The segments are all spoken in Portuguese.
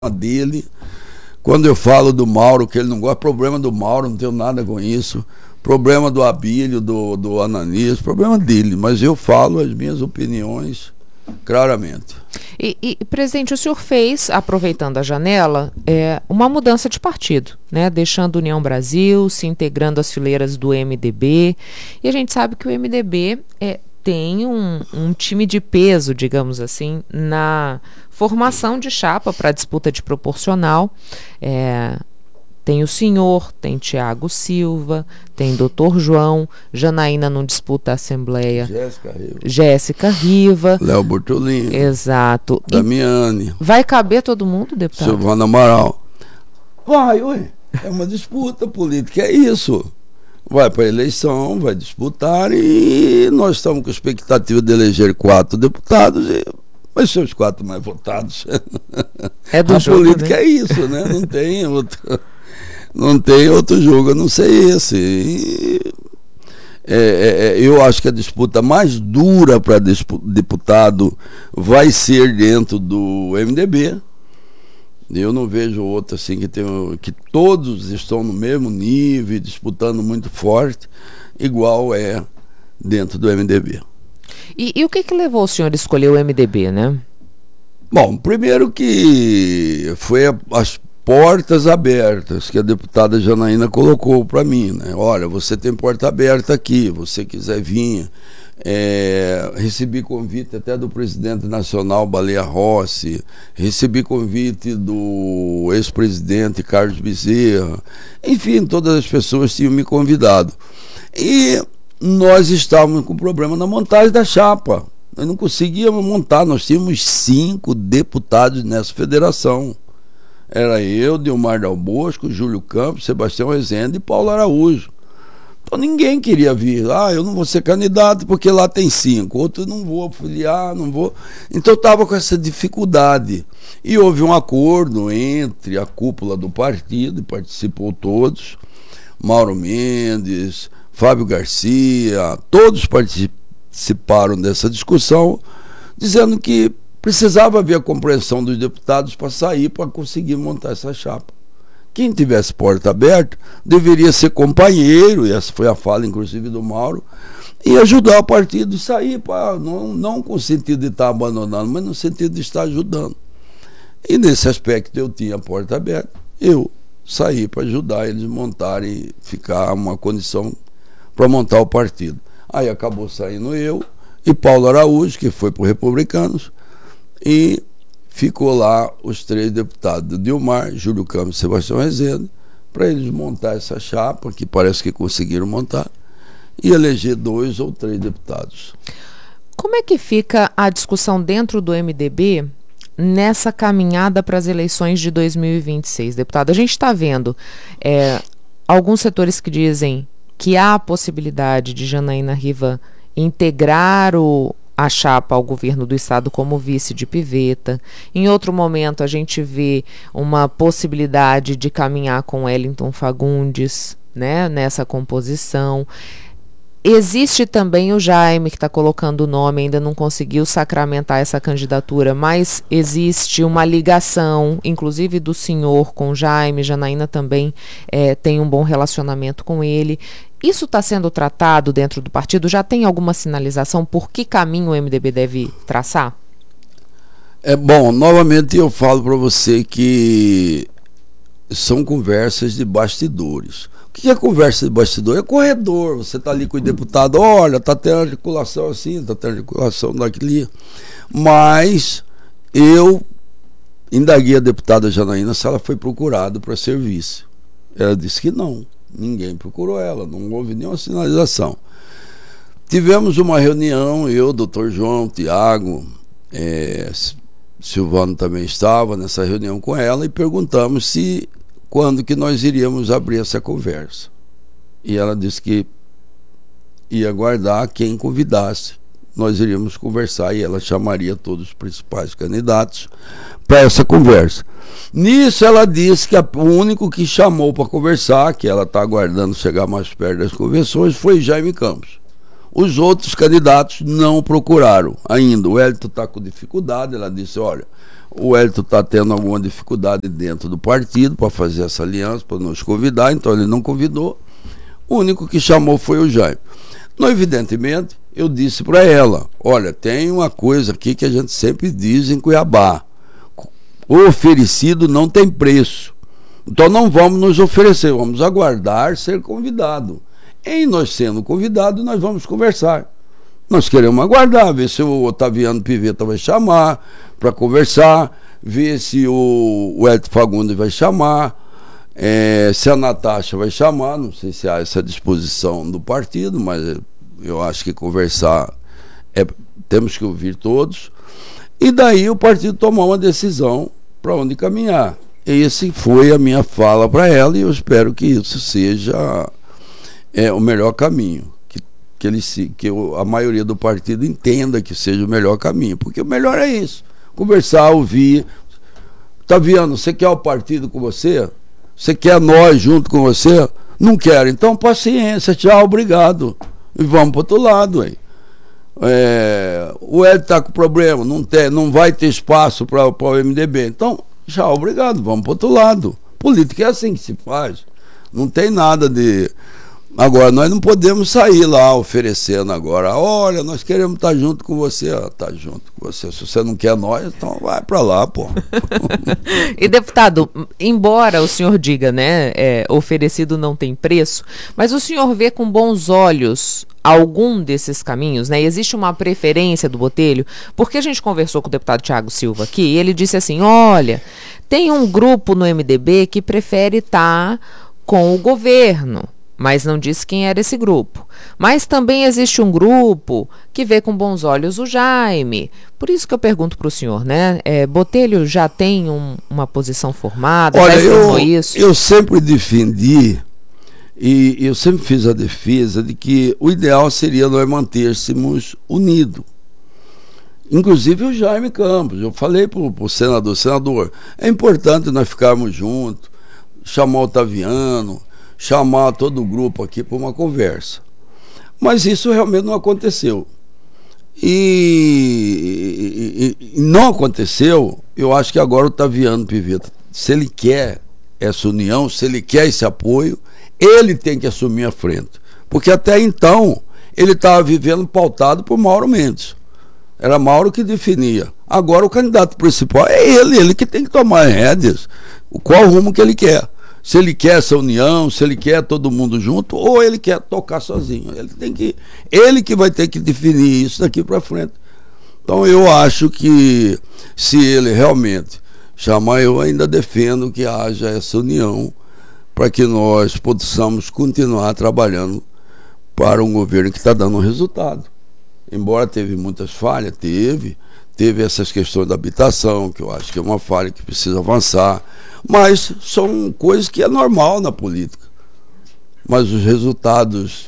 dele. Quando eu falo do Mauro, que ele não gosta, problema do Mauro, não tenho nada com isso. Problema do Abílio, do Ananias, problema dele. Mas eu falo as minhas opiniões claramente. Presidente, o senhor fez, aproveitando a janela, uma mudança de partido, né? Deixando União Brasil, se integrando às fileiras do MDB. E a gente sabe que o MDB tem um time de peso, digamos assim, na formação de chapa para a disputa de proporcional. Tem o senhor, tem Tiago Silva, tem Dr. João, Janaína não disputa a Assembleia. Jéssica Riva. Léo Bortolini. Exato. Damiani. Vai caber todo mundo, deputado? Silvana Amaral. Vai, ué. É uma disputa política, é isso. Vai para a eleição, vai disputar e nós estamos com a expectativa de eleger 4 deputados e vai ser os 4 mais votados. É do a jogo, política, né? É isso, né? Não tem outro jogo a não ser esse. Eu acho que a disputa mais dura para deputado vai ser dentro do MDB. Eu não vejo outra assim que todos estão no mesmo nível, disputando muito forte, igual é dentro do MDB. E o que levou o senhor a escolher o MDB, né? Bom, primeiro que foi as portas abertas que a deputada Janaína colocou para mim, né? Olha, você tem porta aberta aqui, você quiser vir. Recebi convite até do presidente nacional Baleia Rossi, recebi convite do ex-presidente Carlos Bezerra, enfim, todas as pessoas tinham me convidado. E nós estávamos com problema na montagem da chapa. Nós não conseguíamos montar, nós tínhamos 5 deputados nessa federação. Era eu, Dilmar Dal Bosco, Júlio Campos, Sebastião Rezende e Paulo Araújo. Então ninguém queria vir. Eu não vou ser candidato porque lá tem 5. Outro não vou filiar, não vou. Então eu estava com essa dificuldade. E houve um acordo entre a cúpula do partido, e participou todos, Mauro Mendes, Fábio Garcia, todos participaram dessa discussão, dizendo que precisava haver a compreensão dos deputados para sair, para conseguir montar essa chapa. Quem tivesse porta aberta deveria ser companheiro, e essa foi a fala inclusive do Mauro, e ajudar o partido a sair, não com o sentido de estar abandonando, mas no sentido de estar ajudando. E nesse aspecto eu tinha a porta aberta, eu saí para ajudar eles a montarem, ficar uma condição para montar o partido. Aí acabou saindo eu e Paulo Araújo, que foi para os Republicanos, e ficou lá os 3 deputados, Dilmar, Júlio Campos e Sebastião Rezende, para eles montar essa chapa, que parece que conseguiram montar, e eleger 2 ou 3 deputados. Como é que fica a discussão dentro do MDB nessa caminhada para as eleições de 2026, deputado? A gente está vendo alguns setores que dizem que há a possibilidade de Janaína Riva integrar a chapa ao governo do estado como vice de Piveta. Em outro momento a gente vê uma possibilidade de caminhar com Wellington Fagundes, né, nessa composição. Existe também o Jaime, que está colocando o nome, ainda não conseguiu sacramentar essa candidatura, mas existe uma ligação, inclusive do senhor com o Jaime. Janaína também tem um bom relacionamento com ele. Isso está sendo tratado dentro do partido? Já tem alguma sinalização por que caminho o MDB deve traçar? Bom, novamente eu falo para você que são conversas de bastidores. O que é conversa de bastidor? É corredor. Você está ali com o deputado, olha, está tendo articulação assim, está tendo articulação daquele. Mas eu indaguei a deputada Janaína se ela foi procurada para serviço. Ela disse que não, ninguém procurou ela, não houve nenhuma sinalização. Tivemos uma reunião, eu, Dr. João, Tiago, Silvano também estava nessa reunião com ela, e perguntamos quando que nós iríamos abrir essa conversa. E ela disse que ia aguardar quem convidasse. Nós iríamos conversar e ela chamaria todos os principais candidatos para essa conversa. Nisso ela disse que o único que chamou para conversar, que ela está aguardando chegar mais perto das convenções, foi Jaime Campos. Os outros candidatos não procuraram ainda. O Wellington está com dificuldade, ela disse, olha, o Wellington está tendo alguma dificuldade dentro do partido para fazer essa aliança, para nos convidar, então ele não convidou. O único que chamou foi o Jaime. Não, evidentemente, eu disse para ela, olha, tem uma coisa aqui que a gente sempre diz em Cuiabá, o oferecido não tem preço. Então não vamos nos oferecer, vamos aguardar ser convidado. Em nós sendo convidados, nós vamos conversar. Nós queremos aguardar, ver se o Otaviano Pivetta vai chamar para conversar, ver se o Hélio Fagundes vai chamar, se a Natasha vai chamar, não sei se há essa disposição do partido, mas eu acho que conversar, temos que ouvir todos. E daí o partido tomar uma decisão para onde caminhar. Esse foi a minha fala para ela e eu espero que isso seja o melhor caminho, que a maioria do partido entenda que seja o melhor caminho, porque o melhor é isso, conversar, ouvir. Taviano, você quer o partido com você? Você quer nós junto com você? Não quero, então paciência, tchau, obrigado, e vamos para o outro lado, hein? O Hélio está com problema, não vai ter espaço para o MDB, então tchau, obrigado, vamos para o outro lado. Política é assim que se faz, não tem nada de... Agora, nós não podemos sair lá oferecendo agora, olha, nós queremos estar junto com você, tá junto com você, se você não quer nós, então vai para lá, pô. E deputado, embora o senhor diga, né, oferecido não tem preço, mas o senhor vê com bons olhos algum desses caminhos, né? Existe uma preferência do Botelho, porque a gente conversou com o deputado Thiago Silva aqui, e ele disse assim, olha, tem um grupo no MDB que prefere estar com o governo, mas não disse quem era esse grupo. Mas também existe um grupo que vê com bons olhos o Jaime. Por isso que eu pergunto para o senhor, né? Botelho já tem uma posição formada? Olha, isso? Eu sempre defendi e eu sempre fiz a defesa de que o ideal seria nós manter-nos unidos. Inclusive o Jaime Campos. Eu falei para o senador, é importante nós ficarmos juntos, chamar o Otaviano, chamar todo o grupo aqui para uma conversa. Mas isso realmente não aconteceu. E não aconteceu, eu acho que agora o Otaviano Pivetta, se ele quer essa união, se ele quer esse apoio, ele tem que assumir a frente. Porque até então, ele estava vivendo pautado por Mauro Mendes. Era Mauro que definia. Agora o candidato principal é ele que tem que tomar as rédeas. Qual rumo que ele quer? Se ele quer essa união, se ele quer todo mundo junto, ou ele quer tocar sozinho. Ele que vai ter que definir isso daqui para frente. Então eu acho que se ele realmente chamar, eu ainda defendo que haja essa união para que nós possamos continuar trabalhando para um governo que está dando resultado. Embora teve muitas falhas, teve essas questões da habitação, que eu acho que é uma falha que precisa avançar, mas são coisas que é normal na política. Mas os resultados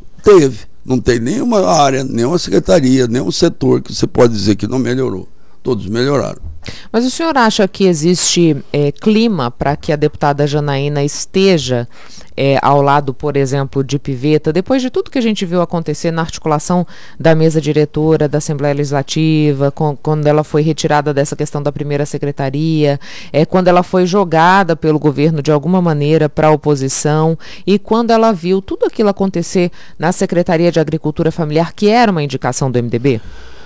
não tem nenhuma área, nenhuma secretaria, nenhum setor que você pode dizer que não melhorou. Todos melhoraram. Mas o senhor acha que existe clima para que a deputada Janaína esteja ao lado, por exemplo, de Pivetta, depois de tudo que a gente viu acontecer na articulação da mesa diretora da Assembleia Legislativa, quando ela foi retirada dessa questão da primeira secretaria, quando ela foi jogada pelo governo de alguma maneira para a oposição, e quando ela viu tudo aquilo acontecer na Secretaria de Agricultura Familiar, que era uma indicação do MDB?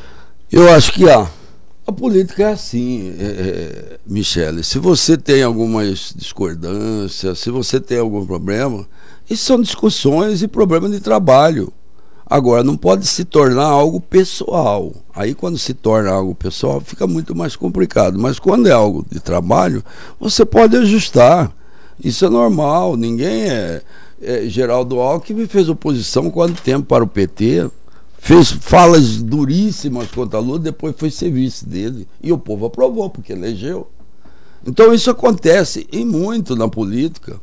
Eu acho que há. A política é assim, Michele, se você tem algumas discordâncias, se você tem algum problema, isso são discussões e problemas de trabalho. Agora, não pode se tornar algo pessoal. Aí, quando se torna algo pessoal, fica muito mais complicado. Mas quando é algo de trabalho, você pode ajustar. Isso é normal. Ninguém Geraldo Alckmin fez oposição quanto tempo para o PT, fez falas duríssimas contra Lula, depois foi ser vice dele. E o povo aprovou, porque elegeu. Então isso acontece e muito na política.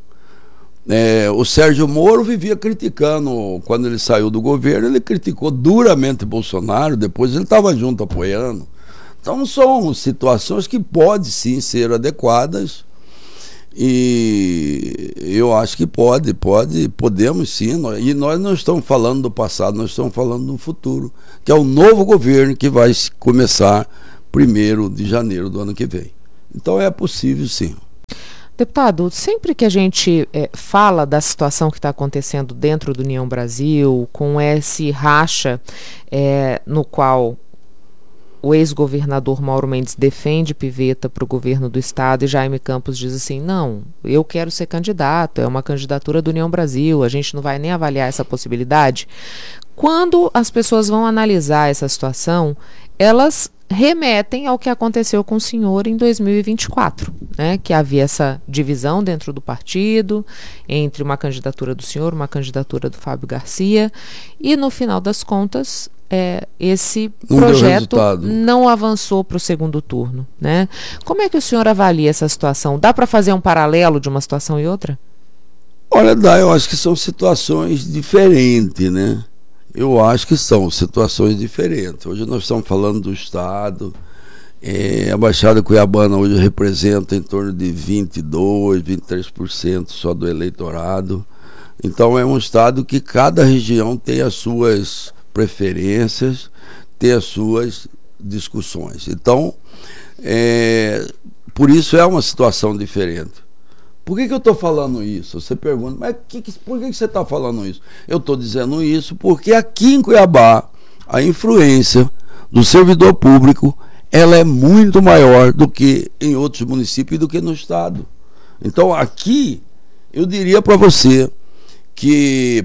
O Sérgio Moro vivia criticando, quando ele saiu do governo, ele criticou duramente Bolsonaro, depois ele estava junto apoiando. Então são situações que podem sim ser adequadas E eu acho que podemos sim. E nós não estamos falando do passado, nós estamos falando do futuro, que é o novo governo que vai começar 1º de janeiro do ano que vem. Então é possível sim. Deputado, sempre que a gente fala da situação que está acontecendo dentro do União Brasil, com esse racha no qual o ex-governador Mauro Mendes defende Pivetta para o governo do estado e Jaime Campos diz assim, não, eu quero ser candidato, é uma candidatura do União Brasil, a gente não vai nem avaliar essa possibilidade. Quando as pessoas vão analisar essa situação, elas remetem ao que aconteceu com o senhor em 2024, né? Que havia essa divisão dentro do partido, entre uma candidatura do senhor, uma candidatura do Fábio Garcia, e no final das contas, esse projeto não avançou para o segundo turno, né? Como é que o senhor avalia essa situação? Dá para fazer um paralelo de uma situação e outra? Olha, eu acho que são situações diferentes, né? Eu acho que são situações diferentes. Hoje nós estamos falando do Estado. A Baixada Cuiabana hoje representa em torno de 22%, 23% só do eleitorado. Então é um Estado que cada região tem as suas preferências, tem as suas discussões. Então, por isso é uma situação diferente. Por que eu estou falando isso? Você pergunta, mas por que você está falando isso? Eu estou dizendo isso porque aqui em Cuiabá, a influência do servidor público, ela é muito maior do que em outros municípios e do que no estado. Então aqui, eu diria para você que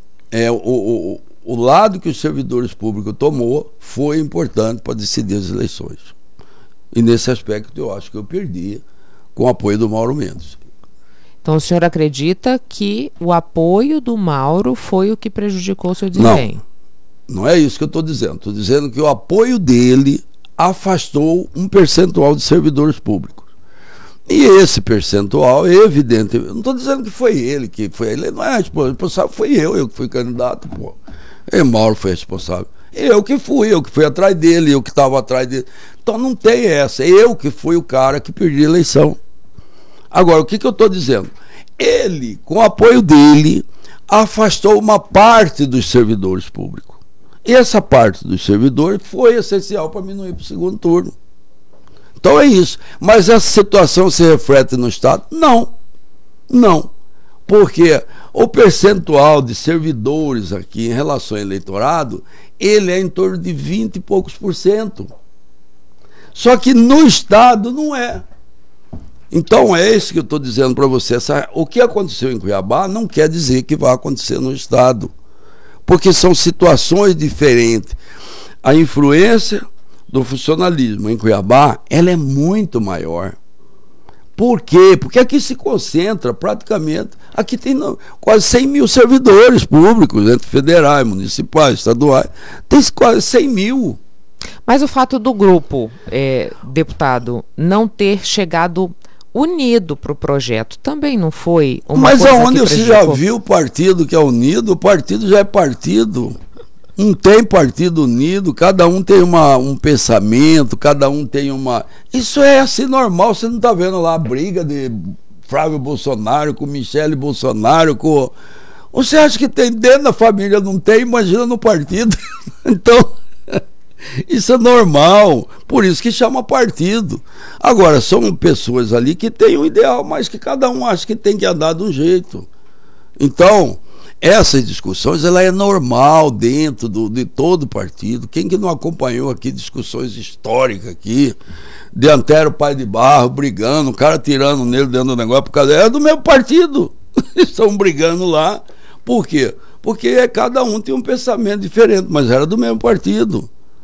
o lado que os servidores públicos tomou foi importante para decidir as eleições. E nesse aspecto eu acho que eu perdi com o apoio do Mauro Mendes. Então o senhor acredita que o apoio do Mauro foi o que prejudicou o seu desempenho? Não é isso que eu estou dizendo. Estou dizendo que o apoio dele afastou um percentual de servidores públicos. E esse percentual, evidentemente, eu não estou dizendo que foi ele, não é responsável, foi eu que fui candidato, pô. E Mauro foi responsável. Eu que fui atrás dele, eu que estava atrás dele. Então não tem essa, eu que fui o cara que perdi a eleição. Agora, o que eu estou dizendo? Ele, com o apoio dele, afastou uma parte dos servidores públicos. E essa parte dos servidores foi essencial para mim não ir para o segundo turno. Então é isso. Mas essa situação se reflete no Estado? Não. Não. Porque o percentual de servidores aqui em relação ao eleitorado, ele é em torno de 20 e poucos %. Só que no Estado não é. Então é isso que eu estou dizendo para você. O que aconteceu em Cuiabá não quer dizer que vai acontecer no Estado, porque são situações diferentes. A influência do funcionalismo em Cuiabá, ela é muito maior. Por quê? Porque aqui se concentra praticamente, aqui tem quase 100 mil servidores públicos, entre federais, municipais, estaduais, tem quase 100 mil. Mas o fato do grupo, deputado, não ter chegado unido para o projeto também não foi uma coisa que prejudicou? Mas aonde você já viu o partido que é unido? O partido já é partido. Não tem partido unido, cada um tem um pensamento, cada um tem uma... Isso é assim normal, você não está vendo lá a briga de Flávio Bolsonaro com Michele Bolsonaro, com... Você acha que tem dentro da família, não tem? Imagina no partido. Então... Isso é normal, por isso que chama partido. Agora, são pessoas ali que têm um ideal, mas que cada um acha que tem que andar de um jeito. Então, essas discussões, ela é normal dentro de todo partido. Quem que não acompanhou aqui discussões históricas aqui, de Antero Pai de Barro brigando, o cara tirando nele dentro do negócio, por causa é do mesmo partido. Estão brigando lá. Por quê? Porque cada um tem um pensamento diferente, mas era do mesmo partido.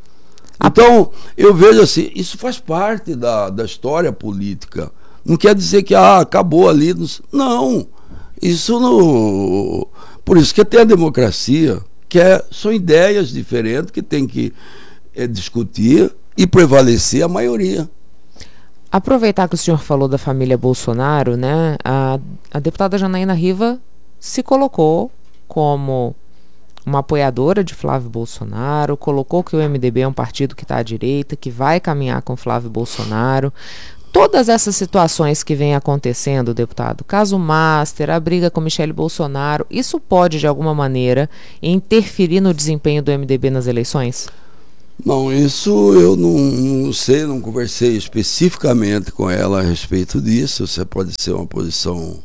Então, eu vejo assim, isso faz parte da história política. Não quer dizer que acabou ali. Não. Isso não. Por isso que tem a democracia, são ideias diferentes que tem que discutir e prevalecer a maioria. Aproveitar que o senhor falou da família Bolsonaro, né? A deputada Janaína Riva se colocou como uma apoiadora de Flávio Bolsonaro, colocou que o MDB é um partido que está à direita, que vai caminhar com Flávio Bolsonaro. Todas essas situações que vêm acontecendo, deputado, caso Master, a briga com Michele Bolsonaro, isso pode, de alguma maneira, interferir no desempenho do MDB nas eleições? Não, isso eu não sei, não conversei especificamente com ela a respeito disso. Você pode ser uma posição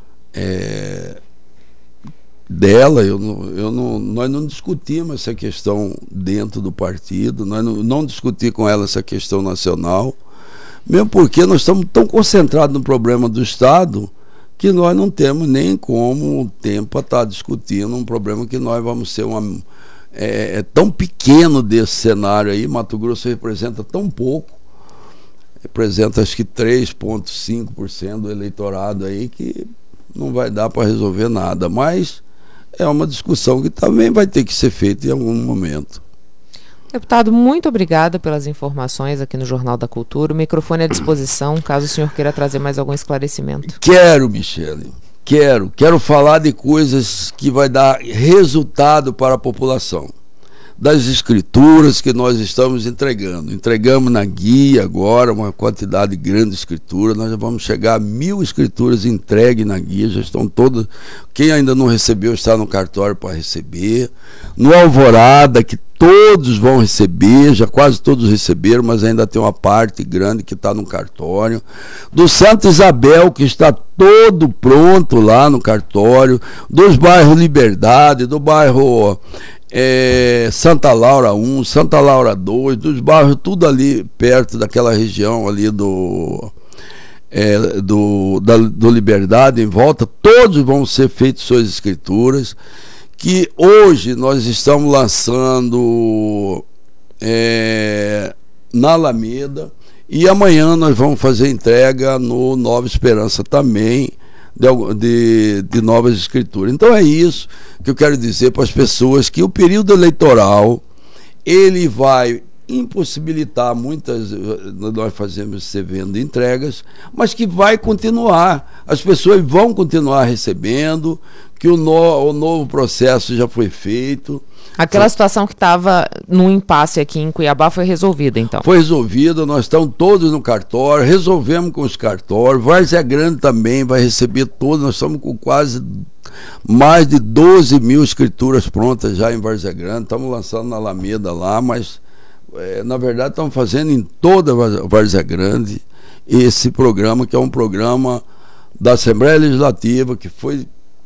dela. Nós não discutimos essa questão dentro do partido, nós não discutimos com ela essa questão nacional. Mesmo porque nós estamos tão concentrados no problema do Estado que nós não temos nem como tempo para estar discutindo um problema que nós vamos ser tão pequeno desse cenário aí. Mato Grosso representa tão pouco, representa acho que 3,5% do eleitorado aí, que não vai dar para resolver nada, mas é uma discussão que também vai ter que ser feita em algum momento. Deputado, muito obrigada pelas informações aqui no Jornal da Cultura. O microfone é à disposição, caso o senhor queira trazer mais algum esclarecimento. Quero, Michele, quero falar de coisas que vai dar resultado para a população. Das escrituras que nós estamos entregando. Entregamos na guia agora uma quantidade grande de escrituras. Nós já vamos chegar a 1.000 escrituras entregues na guia. Já estão todas. Quem ainda não recebeu está no cartório para receber. No Alvorada, que todos vão receber, já quase todos receberam, mas ainda tem uma parte grande que está no cartório. Do Santa Isabel, que está todo pronto lá no cartório. Dos bairros Liberdade, do bairro Santa Laura 1, Santa Laura 2, dos bairros tudo ali perto daquela região ali do Liberdade, em volta, todos vão ser feitas suas escrituras, que hoje nós estamos lançando na Alameda, e amanhã nós vamos fazer entrega no Nova Esperança também, de novas escrituras. Então é isso que eu quero dizer para as pessoas, que o período eleitoral ele vai impossibilitar muitas, nós fazemos esse venda entregas, mas que vai continuar, as pessoas vão continuar recebendo, que o novo processo já foi feito. Aquela situação que estava num impasse aqui em Cuiabá foi resolvida, então? Foi resolvida, nós estamos todos no cartório, resolvemos com os cartórios. Várzea Grande também vai receber todos, nós estamos com quase mais de 12.000 escrituras prontas já em Várzea Grande, estamos lançando na Alameda lá, mas na verdade estamos fazendo em toda a Várzea Grande esse programa, que é um programa da Assembleia Legislativa, que foi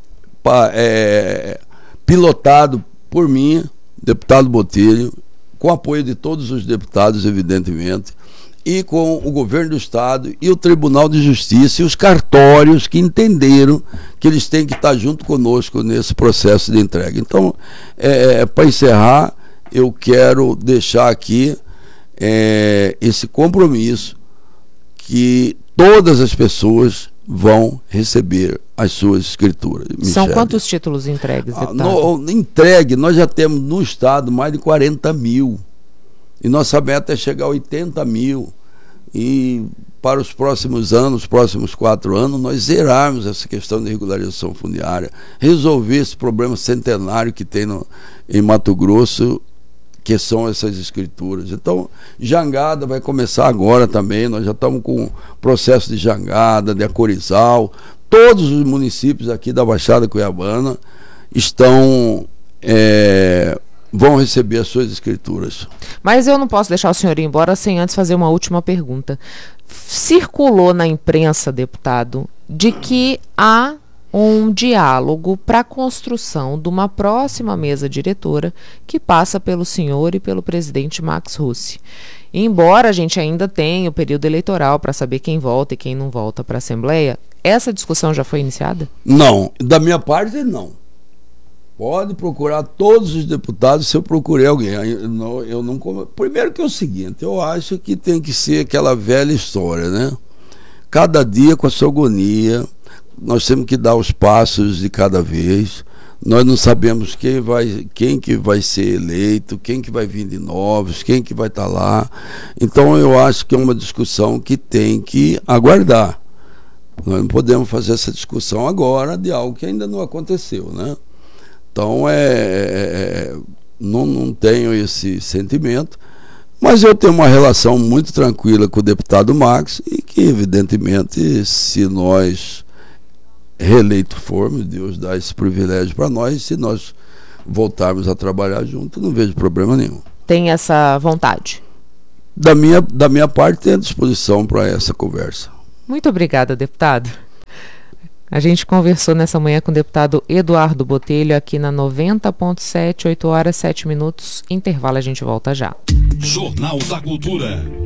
pilotado por mim, deputado Botelho, com apoio de todos os deputados, evidentemente, e com o governo do Estado e o Tribunal de Justiça e os cartórios, que entenderam que eles têm que estar junto conosco nesse processo de entrega. Então, para encerrar, eu quero deixar aqui esse compromisso que todas as pessoas vão receber as suas escrituras. São quantos títulos entregues, deputado? Entregue, nós já temos no Estado mais de 40.000. E nossa meta é chegar a 80.000. E para os próximos anos, próximos 4 anos, nós zerarmos essa questão de regularização fundiária, resolver esse problema centenário que tem em Mato Grosso, que são essas escrituras. Então, Jangada vai começar agora também, nós já estamos com processo de Jangada, de Acorizal, todos os municípios aqui da Baixada Cuiabana vão receber as suas escrituras. Mas eu não posso deixar o senhor ir embora sem antes fazer uma última pergunta. Circulou na imprensa, deputado, de que há um diálogo para a construção de uma próxima mesa diretora que passa pelo senhor e pelo presidente Max Russi. Embora a gente ainda tenha o período eleitoral para saber quem volta e quem não volta para a Assembleia, essa discussão já foi iniciada? Não, da minha parte não. Pode procurar todos os deputados, se eu procurei alguém. Eu não. Primeiro que é o seguinte, eu acho que tem que ser aquela velha história, né? Cada dia com a sua agonia. Nós temos que dar os passos de cada vez. Nós não sabemos quem que vai ser eleito, quem que vai vir de novos, quem que vai estar lá. Então eu acho que é uma discussão que tem que aguardar. Nós não podemos fazer essa discussão agora de algo que ainda não aconteceu, né? Então não tenho esse sentimento, Mas eu tenho uma relação muito tranquila com o deputado Max e que, evidentemente, se nós reeleito formos, Deus dá esse privilégio para nós, se nós voltarmos a trabalhar junto, não vejo problema nenhum. Tem essa vontade? Da minha parte, tenho disposição para essa conversa. Muito obrigada, deputado. A gente conversou nessa manhã com o deputado Eduardo Botelho aqui na 90.7, 8 horas 7 minutos. Intervalo, a gente volta já. Jornal da Cultura.